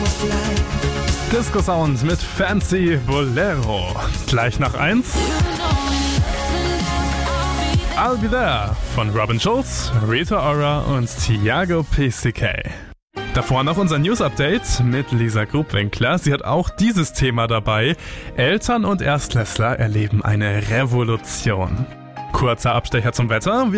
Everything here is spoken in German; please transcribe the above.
Disco Sound mit Fancy Bolero. Gleich nach 1. I'll Be There von Robin Schulz, Rita Ora und Thiago PCK. Davor noch unser News-Update mit Lisa Grubwinkler. Sie hat auch dieses Thema dabei. Eltern und Erstklässler erleben eine Revolution. Kurzer Abstecher zum Wetter.